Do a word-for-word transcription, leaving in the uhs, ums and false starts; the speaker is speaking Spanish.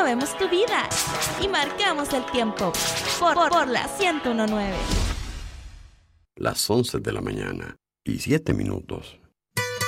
movemos tu vida y marcamos el tiempo por, por, por la ciento uno punto nueve. Las once de la mañana y siete minutos.